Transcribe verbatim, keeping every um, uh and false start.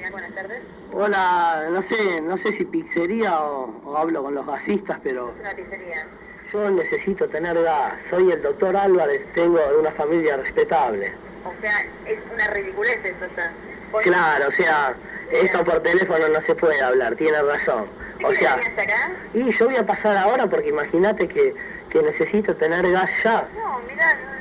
Hola, buenas tardes. Hola, no sé, no sé si pizzería o, o hablo con los gasistas, pero Es una pizzería. yo necesito tener gas. Soy el doctor Álvarez, tengo de una familia respetable. O sea, es una ridiculez esto ya. Por- Claro, o sea, esto por teléfono no se puede hablar, tiene razón. ¿Sí O que sea, venías acá? y yo voy a pasar ahora porque imagínate que, que necesito tener gas ya. No, mirá, no,